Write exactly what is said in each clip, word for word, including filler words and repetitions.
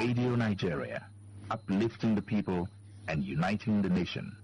Radio Nigeria, uplifting the people and uniting the nation.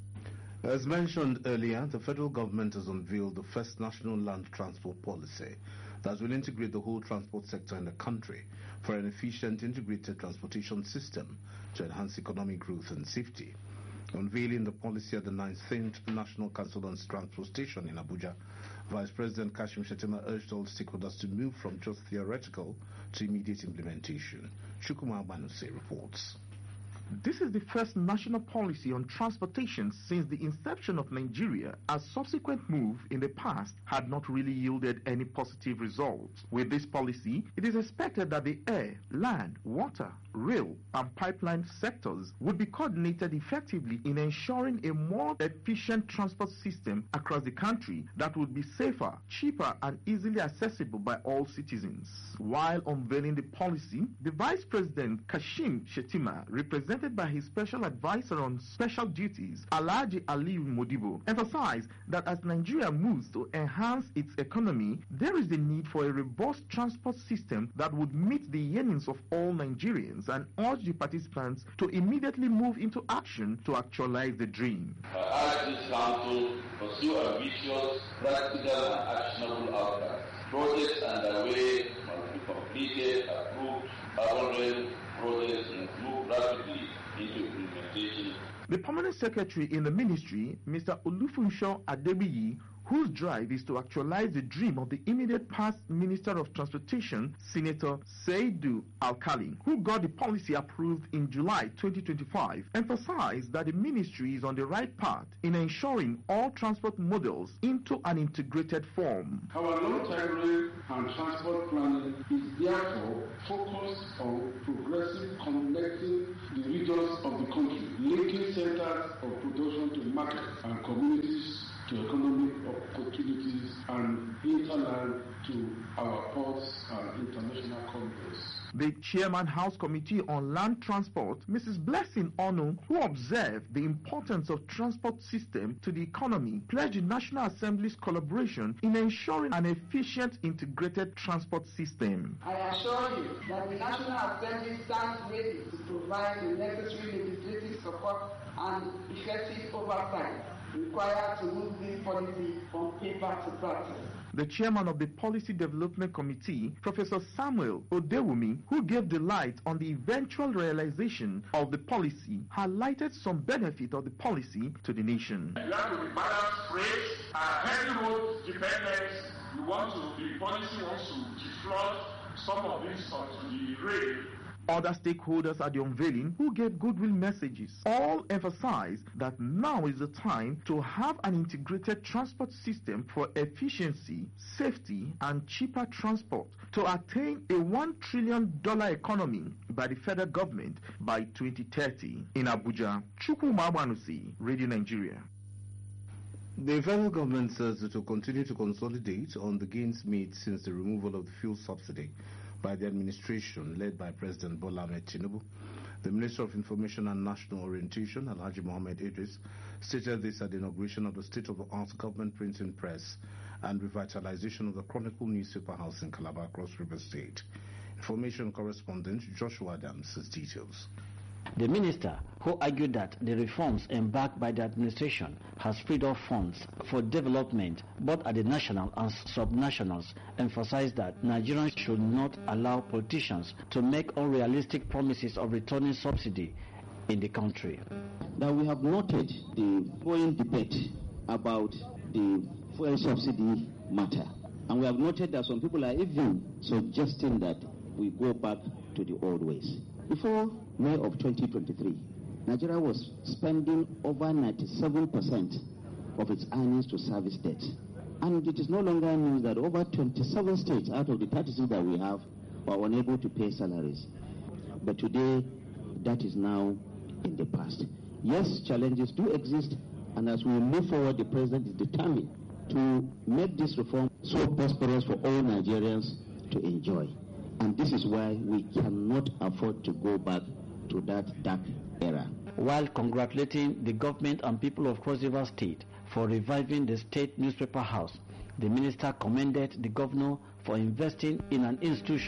As mentioned earlier, the federal government has unveiled the first national land transport policy that will integrate the whole transport sector in the country for an efficient integrated transportation system to enhance economic growth and safety. Unveiling the policy at the nineteenth National Council on Transportation in Abuja, Vice President Kashim Shettima urged all stakeholders to move from just theoretical to immediate implementation. Chukwuma Banuse reports. This is the first national policy on transportation since the inception of Nigeria, as subsequent moves in the past had not really yielded any positive results. With this policy, it is expected that the air, land, water, rail, and pipeline sectors would be coordinated effectively in ensuring a more efficient transport system across the country that would be safer, cheaper, and easily accessible by all citizens. While unveiling the policy, the Vice President Kashim Shettima, represented by his special advisor on special duties, Alhaji Aliyu Modibo, emphasized that as Nigeria moves to enhance its economy, there is the need for a robust transport system that would meet the yearnings of all Nigerians, and urged the participants to immediately move into action to actualize the dream. I urge this council to pursue ambitious, practical, and actionable outcomes. Projects underway must be completed, approved, urban projects must move rapidly into implementation. The permanent secretary in the ministry, Mister Olufunsho Adebiyi, whose drive is to actualize the dream of the immediate past Minister of Transportation, Senator Saidu Alkali, who got the policy approved in July twenty twenty-five, emphasized that the ministry is on the right path in ensuring all transport models into an integrated form. Our long-term rail and transport planning is therefore focused on progressive connecting the regions of the country, linking centers of production to markets and communities to economic opportunities, and hinterland to our ports and international corridors. The Chairman House Committee on Land Transport, Missus Blessing Onu, who observed the importance of transport system to the economy, pledged the National Assembly's collaboration in ensuring an efficient integrated transport system. I assure you that the National Assembly stands ready to provide the necessary legislative support and effective oversight required to move this policy from paper to practice. The chairman of the Policy Development Committee, Professor Samuel Odewumi, who gave the light on the eventual realization of the policy, highlighted some benefit of the policy to the nation. You have to be balanced rates, uh, heavy road dependence. You want to, the policy wants to defraud some of this onto the rail. Other stakeholders at the unveiling, who gave goodwill messages, all emphasized that now is the time to have an integrated transport system for efficiency, safety, and cheaper transport to attain a one trillion dollars economy by the federal government by twenty thirty. In Abuja, Chukwuma Banuse, Radio Nigeria. The federal government says it will continue to consolidate on the gains made since the removal of the fuel subsidy by the administration led by President Bola Ahmed Tinubu. The Minister of Information and National Orientation, Alhaji Mohammed Idris, stated this at the inauguration of the state-of-the-art government printing press and revitalization of the Chronicle newspaper house in Calabar, Cross River State. Information correspondent Joshua Adams has details. The minister, who argued that the reforms embarked by the administration has freed up funds for development both at the national and subnationals, emphasized that Nigerians should not allow politicians to make unrealistic promises of returning subsidy in the country. That we have noted the growing debate about the fuel subsidy matter, and we have noted that some people are even suggesting that we go back to the old ways. Before May of twenty twenty-three, Nigeria was spending over ninety-seven percent of its earnings to service debt. And it is no longer news that over twenty-seven states out of the thirty-six that we have are unable to pay salaries. But today, that is now in the past. Yes, challenges do exist, and as we move forward, the president is determined to make this reform so prosperous for all Nigerians to enjoy. And this is why we cannot afford to go back to that dark era. While congratulating the government and people of Cross River State for reviving the state newspaper house, the minister commended the governor for investing in an institution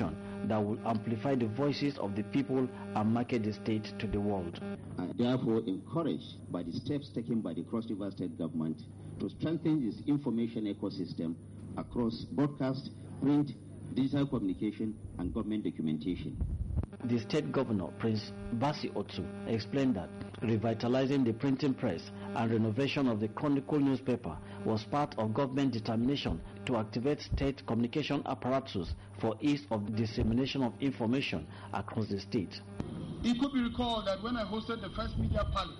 that will amplify the voices of the people and market the state to the world. I therefore encouraged by the steps taken by the Cross River State government to strengthen its information ecosystem across broadcast, print, digital communication, and government documentation. The state governor, Prince Basi Otu, explained that revitalizing the printing press and renovation of the Chronicle newspaper was part of government determination to activate state communication apparatus for ease of dissemination of information across the state. It could be recalled that when I hosted the first media panel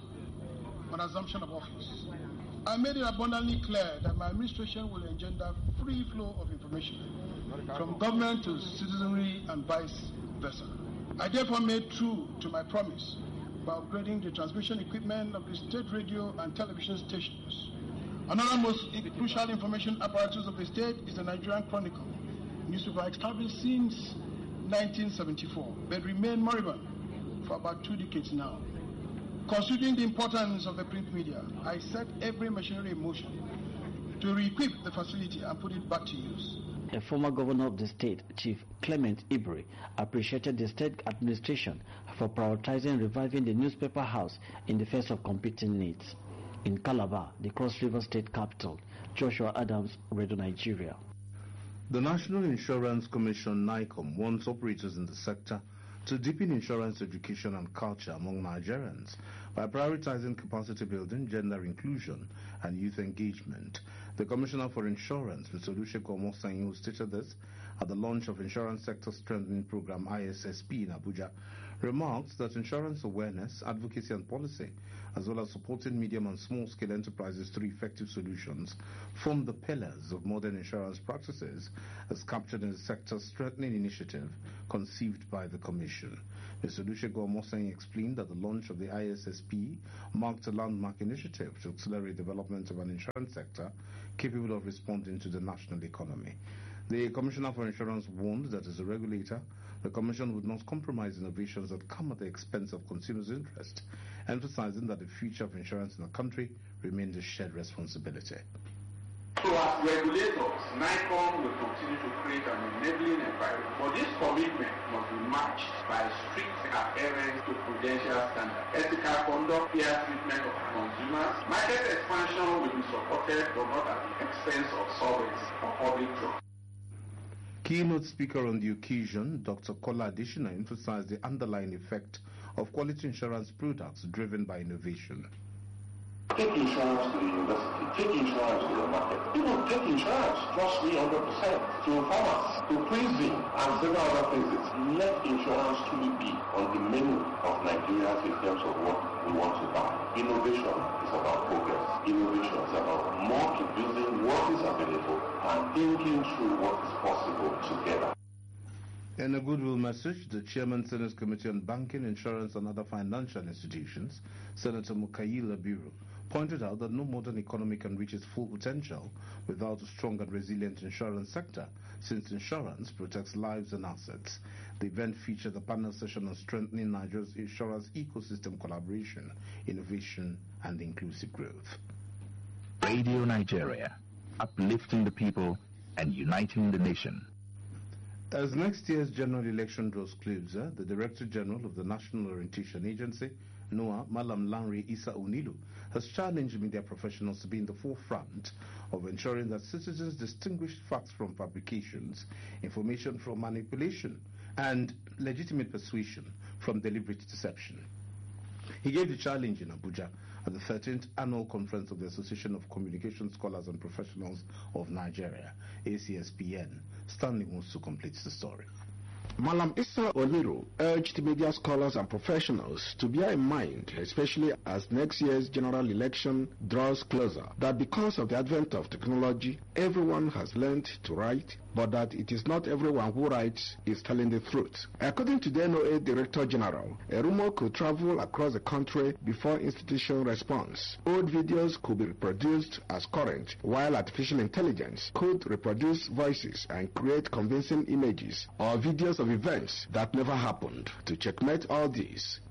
on assumption of office, I made it abundantly clear that my administration will engender free flow of information from government to citizenry and vice versa. I therefore made true to my promise by upgrading the transmission equipment of the state radio and television stations. Another most crucial information apparatus of the state is the Nigerian Chronicle, newspaper established since nineteen seventy-four, but remained moribund for about two decades now. Considering the importance of the print media, I set every machinery in motion to re-equip the facility and put it back to use. A former governor of the state, Chief Clement Ibre, appreciated the state administration for prioritizing reviving the newspaper house in the face of competing needs. In Calabar, the Cross River State capital, Joshua Adams, Radio Nigeria. The National Insurance Commission, NICOM, wants operators in the sector to deepen insurance education and culture among Nigerians by prioritizing capacity building, gender inclusion, and youth engagement. The Commissioner for Insurance, Mister Olusegun Omosanyi, who stated this at the launch of Insurance Sector Strengthening Program I S S P in Abuja, remarked that insurance awareness, advocacy and policy, as well as supporting medium and small-scale enterprises through effective solutions, form the pillars of modern insurance practices as captured in the sector's strengthening initiative conceived by the Commission. Mister Olusegun Omosanyi explained that the launch of the I S S P marked a landmark initiative to accelerate development of an insurance sector capable of responding to the national economy. The Commissioner for Insurance warned that as a regulator, the Commission would not compromise innovations that come at the expense of consumers' interest, emphasizing that the future of insurance in the country remains a shared responsibility. So as regulators, NICOM will continue to create an enabling environment, but this commitment must be matched by strict adherence to prudential standards, ethical conduct, fair treatment of consumers. Market expansion will be supported, but not at the expense of solvency or public trust. Keynote speaker on the occasion, Doctor Kola Adishina, emphasized the underlying effect of quality insurance products driven by innovation. Take insurance to the university, take insurance to the market. People take insurance, trust me one hundred percent, to farmers, to prison, and several other places. Let insurance truly be on the menu of Nigerians in terms of what we want to buy. Innovation is about progress. Innovation is about more using what is available and thinking through what is possible together. In a goodwill message, the Chairman, Senate Committee on Banking, Insurance and Other Financial Institutions, Senator Mukayila Biro, pointed out that no modern economy can reach its full potential without a strong and resilient insurance sector, since insurance protects lives and assets. The event featured a panel session on strengthening Nigeria's insurance ecosystem collaboration, innovation, and inclusive growth. Radio Nigeria, uplifting the people and uniting the nation. As next year's general election draws closer, the Director General of the National Orientation Agency, NOAA, Malam Lanre Isa Onilu, has challenged media professionals to be in the forefront of ensuring that citizens distinguish facts from fabrications, information from manipulation, and legitimate persuasion from deliberate deception. He gave the challenge in Abuja at the thirteenth Annual Conference of the Association of Communication Scholars and Professionals of Nigeria, A C S P N. Stanley wants to complete the story. Malam Isa Oniru urged media scholars and professionals to bear in mind, especially as next year's general election draws closer, that because of the advent of technology, everyone has learned to write, but that it is not everyone who writes is telling the truth. According to the N O A Director General, a rumor could travel across the country before institution responds. Old videos could be reproduced as current, while artificial intelligence could reproduce voices and create convincing images or videos of events that never happened. To checkmate all this,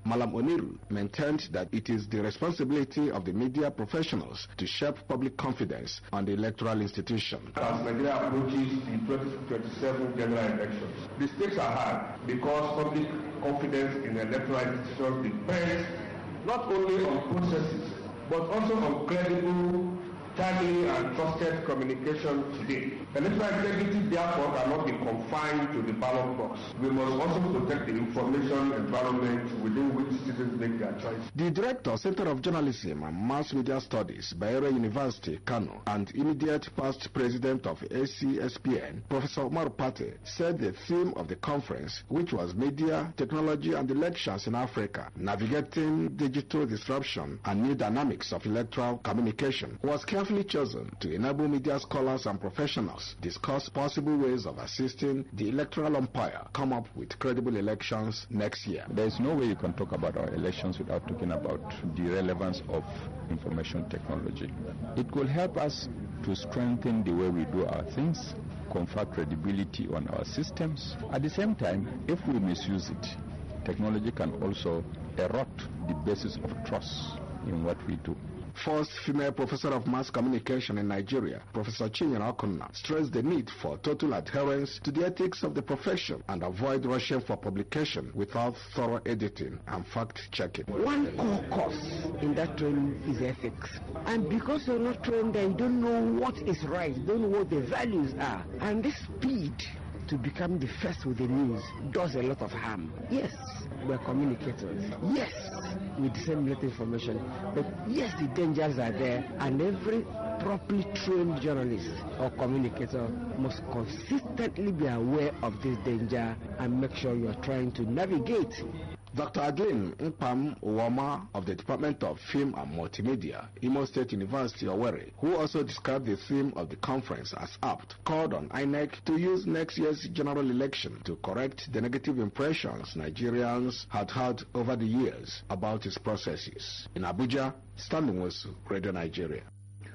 Malam Oniru maintained that it is the responsibility of the media professionals to shape public confidence on the electoral institution. As Nigeria approaches the twenty twenty-seven general elections, the stakes are high because public confidence in electoral institutions depends not only on processes but also on credible, timely and trusted communication today. Electoral integrity therefore cannot be confined to the ballot box. We must also protect the information environment within which citizens make their choice. The Director, Center of Journalism and Mass Media Studies, Bayero University, Kano, and immediate past President of A C S P N, Professor Omar Pate, said the theme of the conference, which was Media, Technology and Elections in Africa, Navigating Digital Disruption and New Dynamics of Electoral Communication, was carefully chosen to enable media scholars and professionals discuss possible ways of assisting the electoral umpire come up with credible elections next year. There is no way you can talk about our elections without talking about the relevance of information technology. It will help us to strengthen the way we do our things, confer credibility on our systems. At the same time, if we misuse it, technology can also erode the basis of trust in what we do. First female professor of mass communication in Nigeria, Professor Chinyere Okunna, stressed the need for total adherence to the ethics of the profession and avoid rushing for publication without thorough editing and fact-checking. One core course in that training is ethics. And because you're not trained there, you don't know what is right, you don't know what the values are. And this speed to become the first with the news does a lot of harm. Yes, we're communicators. Yes, we disseminate information. But yes, the dangers are there, and every properly trained journalist or communicator must consistently be aware of this danger and make sure you are trying to navigate. Doctor Adeline Mpam Uwama of the Department of Film and Multimedia, Imo State University, Owerri, who also described the theme of the conference as apt, called on I N E C to use next year's general election to correct the negative impressions Nigerians had had over the years about its processes. In Abuja, Stanley Nwosu, Radio Nigeria.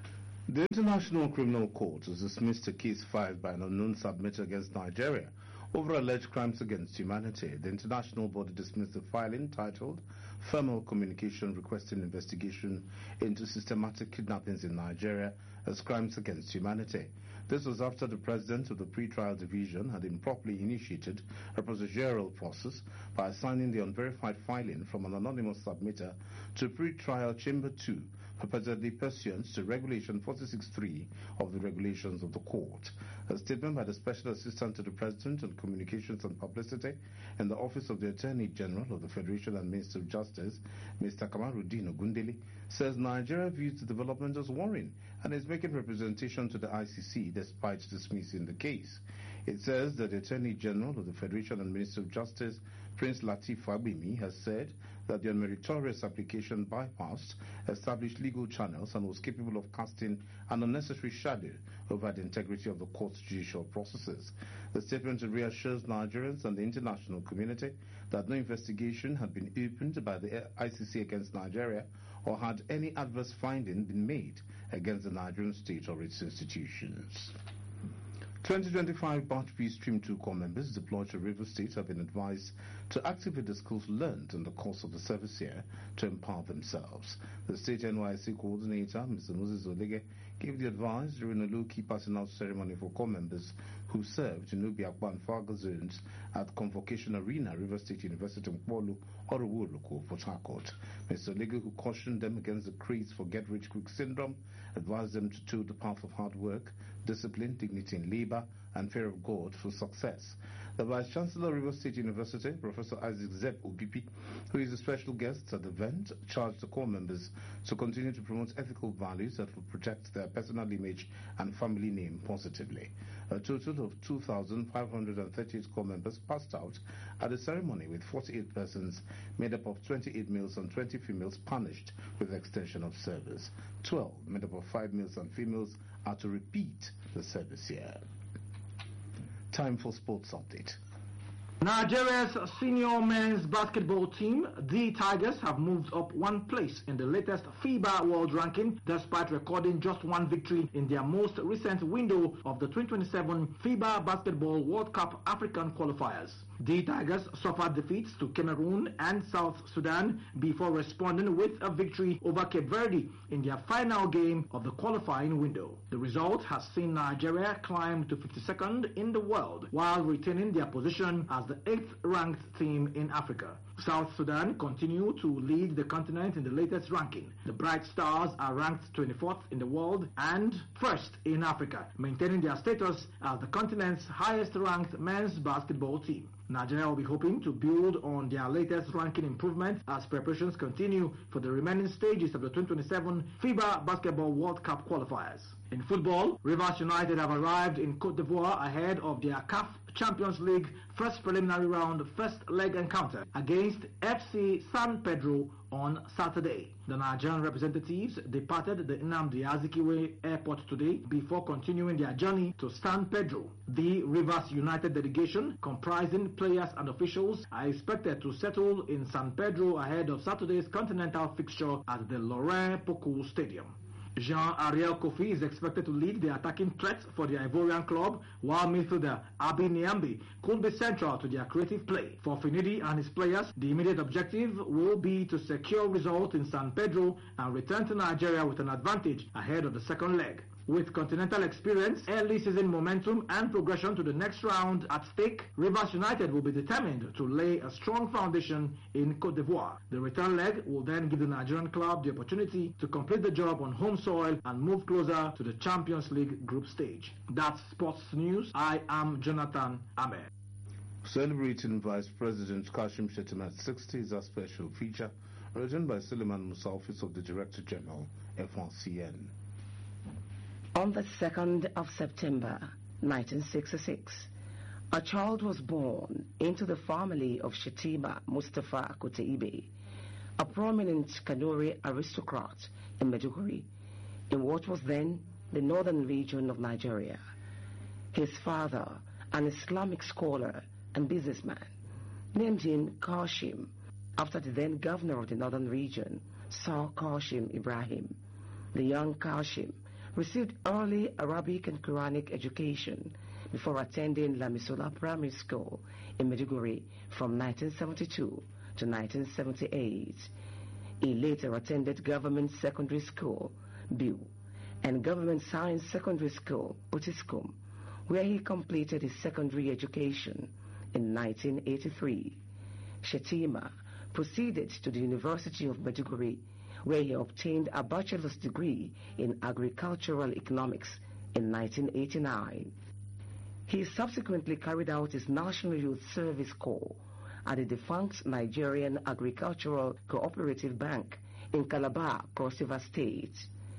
The International Criminal Court has dismissed a case filed by an unknown submitter against Nigeria over alleged crimes against humanity. The international body dismissed the filing titled Formal Communication Requesting Investigation into Systematic Kidnappings in Nigeria as Crimes Against Humanity. This was after the president of the pre-trial division had improperly initiated a procedural process by assigning the unverified filing from an anonymous submitter to pre-trial Chamber two, purportedly pursuant to Regulation forty-six point three of the regulations of the court. A statement by the Special Assistant to the President on Communications and Publicity in the Office of the Attorney General of the Federation and Minister of Justice, Mister Kamaruddin Ogundele, says Nigeria views the development as worrying and is making representation to the I C C despite dismissing the case. It says that the Attorney General of the Federation and Minister of Justice, Prince Lateef Fagbemi, has said that the unmeritorious application bypassed established legal channels and was capable of casting an unnecessary shadow over the integrity of the court's judicial processes. The statement reassures Nigerians and the international community that no investigation had been opened by the I C C against Nigeria or had any adverse finding been made against the Nigerian state or its institutions. twenty twenty-five Batch B Stream two Corps members deployed to Rivers State have been advised to activate the skills learned in the course of the service year to empower themselves. The State N Y C coordinator, Mister Moses Olege, gave the advice during a low-key passing out ceremony for Corps members who served in Obiakpa and Fargo zones at Convocation Arena, Rivers State University, Mkpolu, Oruwoloko, Port Harcourt. Mister Olege, who cautioned them against the craze for get-rich-quick syndrome, advised them to toe the path of hard work, discipline, dignity in labor, and fear of God for success. The Vice-Chancellor of Rivers State University, Professor Isaac Zep Obipi, who is a special guest at the event, charged the Corps members to continue to promote ethical values that will protect their personal image and family name positively. A total of two thousand five hundred thirty-eight Corps members passed out at the ceremony, with forty-eight persons made up of twenty-eight males and twenty females punished with extension of service. twelve made up of five males and females are to repeat the service year. Time for sports update. Nigeria's senior men's basketball team, the Tigers, have moved up one place in the latest FIBA World Ranking despite recording just one victory in their most recent window of the twenty twenty-seven FIBA Basketball World Cup African qualifiers. The Tigers suffered defeats to Cameroon and South Sudan before responding with a victory over Cape Verde in their final game of the qualifying window. The result has seen Nigeria climb to fifty-second in the world while retaining their position as the eighth-ranked team in Africa. South Sudan continue to lead the continent in the latest ranking. The Bright Stars are ranked twenty-fourth in the world and first in Africa, maintaining their status as the continent's highest-ranked men's basketball team. Nigeria will be hoping to build on their latest ranking improvement as preparations continue for the remaining stages of the twenty twenty-seven FIBA Basketball World Cup qualifiers. In football, Rivers United have arrived in Côte d'Ivoire ahead of their C A F Champions League first preliminary round first leg encounter against F C San Pedro on Saturday. The Nigerian representatives departed the Nnamdi Azikiwe airport today before continuing their journey to San Pedro. The Rivers United delegation, comprising players and officials, are expected to settle in San Pedro ahead of Saturday's continental fixture at the Laurent Pokou Stadium. Jean-Ariel Kofi is expected to lead the attacking threat for the Ivorian club, while midfielder Abi Niambi could be central to their creative play. For Finidi and his players, the immediate objective will be to secure results in San Pedro and return to Nigeria with an advantage ahead of the second leg. With continental experience, early season momentum and progression to the next round at stake, Rivers United will be determined to lay a strong foundation in Côte d'Ivoire. The return leg will then give the Nigerian club the opportunity to complete the job on home soil and move closer to the Champions League group stage. That's Sports News. I am Jonathan Ahmed. Celebrating Vice President Kashim Shettima's sixties, a special feature written by Suleiman Musa, Office of the Director General, F one C N. On the second of September, nineteen sixty-six, a child was born into the family of Shettima Mustafa Kuteibe, a prominent Kanuri aristocrat in Maiduguri, in what was then the northern region of Nigeria. His father, an Islamic scholar and businessman, named him Kashim, after the then governor of the northern region, Sir Kashim Ibrahim. The young Kashim received early Arabic and Quranic education before attending Lamisola Primary School in Maiduguri from nineteen seventy-two to nineteen seventy-eight. He later attended Government Secondary School, Biu, and Government Science Secondary School, Utiskum, where he completed his secondary education in nineteen eighty-three. Shettima proceeded to the University of Maiduguri, where he obtained a bachelor's degree in agricultural economics in nineteen eighty-nine. He subsequently carried out his National Youth Service Corps at the defunct Nigerian Agricultural Cooperative Bank in Calabar, Cross River State.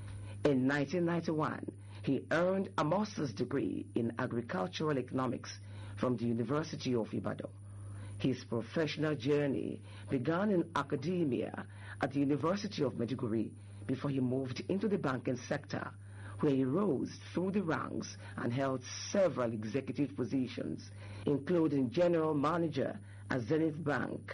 In nineteen ninety-one, he earned a master's degree in agricultural economics from the University of Ibadan. His professional journey began in academia at the University of Maiduguri before he moved into the banking sector, where he rose through the ranks and held several executive positions, including general manager at Zenith Bank.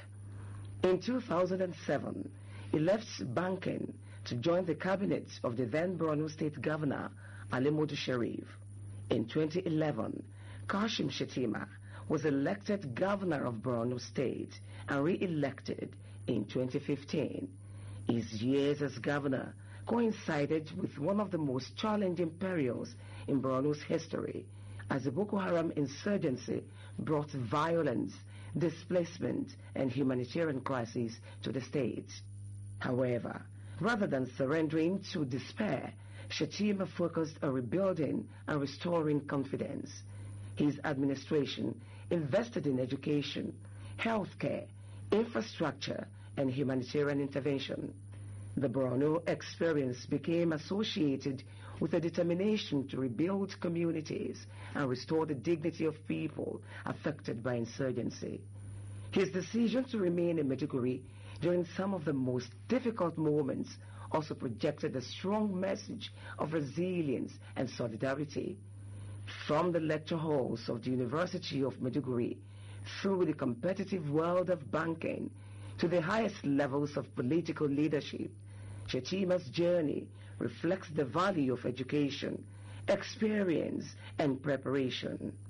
In two thousand seven, he left banking to join the cabinet of the then Borno State Governor, Ali Modu Sharif. In twenty eleven, Kashim Shettima was elected governor of Borno State and re-elected in twenty fifteen. His years as governor coincided with one of the most challenging periods in Borno's history, as the Boko Haram insurgency brought violence, displacement, and humanitarian crises to the state. However, rather than surrendering to despair, Shettima focused on rebuilding and restoring confidence. His administration invested in education, healthcare, infrastructure, and humanitarian intervention. The Borno experience became associated with a determination to rebuild communities and restore the dignity of people affected by insurgency. His decision to remain in Maiduguri during some of the most difficult moments also projected a strong message of resilience and solidarity. From the lecture halls of the University of Maiduguri, through the competitive world of banking, to the highest levels of political leadership, Shettima's journey reflects the value of education, experience, and preparation.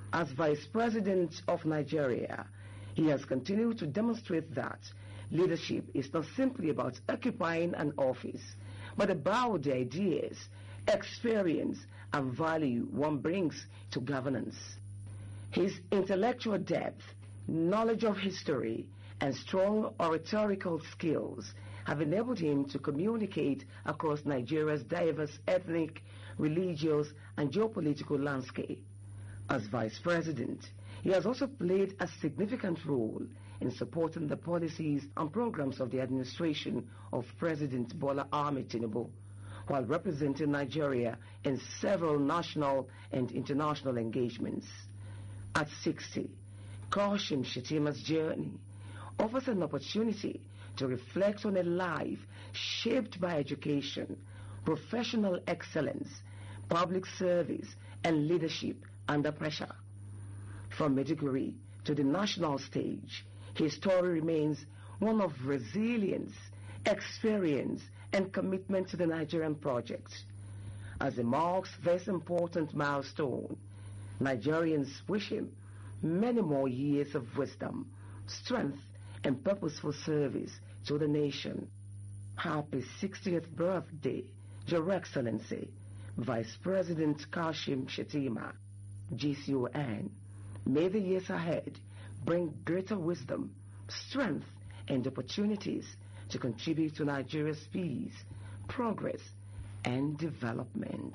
As Vice President of Nigeria, he has continued to demonstrate that leadership is not simply about occupying an office, but about the ideas, experience, and value one brings to governance. His intellectual depth, knowledge of history, and strong oratorical skills have enabled him to communicate across Nigeria's diverse ethnic, religious, and geopolitical landscape. As Vice President, he has also played a significant role in supporting the policies and programs of the administration of President Bola Ahmed Tinubu, while representing Nigeria in several national and international engagements. At sixty, Kashim Shettima's journey offers an opportunity to reflect on a life shaped by education, professional excellence, public service, and leadership under pressure. From Maiduguri to the national stage, his story remains one of resilience, experience, and commitment to the Nigerian project. As it marks this important milestone, Nigerians wish him many more years of wisdom, strength, and purposeful service to the nation. Happy sixtieth birthday, Your Excellency, Vice President Kashim Shettima, G C O N. May the years ahead bring greater wisdom, strength, and opportunities to contribute to Nigeria's peace, progress, and development.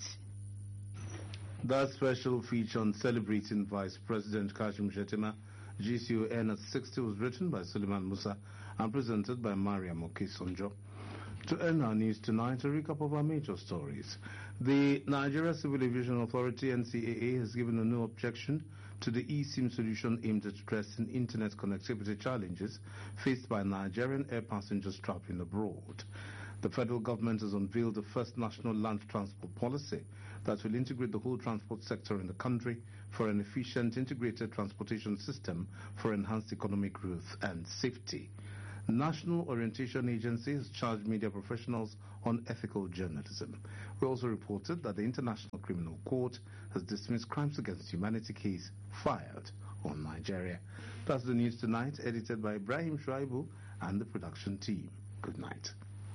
That special feature on celebrating Vice President Kashim Shettima, G C O N at sixty, was written by Suleiman Musa and presented by Mariam Okisonjo. To end our news tonight, a recap of our major stories. The Nigeria Civil Aviation Authority, N C A A, has given a no objection to the eSIM solution aimed at addressing internet connectivity challenges faced by Nigerian air passengers traveling abroad. The federal government has unveiled the first national land transport policy that will integrate the whole transport sector in the country for an efficient integrated transportation system for enhanced economic growth and safety. National Orientation Agency has charged media professionals on ethical journalism. We also reported that the International Criminal Court has dismissed crimes against humanity case filed on Nigeria. That's the news tonight, edited by Ibrahim Shuaibu and the production team. Good night.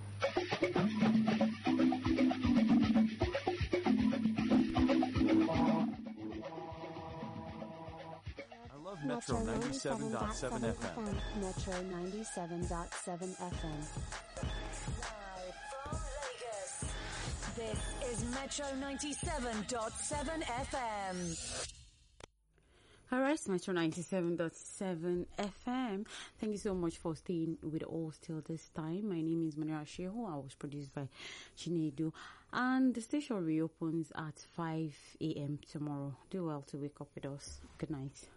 Metro ninety-seven point seven F M. Metro ninety-seven point seven F M. Live from Lagos. This is Metro ninety-seven point seven F M. Alright, Metro ninety-seven point seven F M. Thank you so much for staying with us till this time. My name is Manuel Shehu. I was produced by Chinedu. And the station reopens at five a.m. tomorrow. Do well to wake up with us. Good night.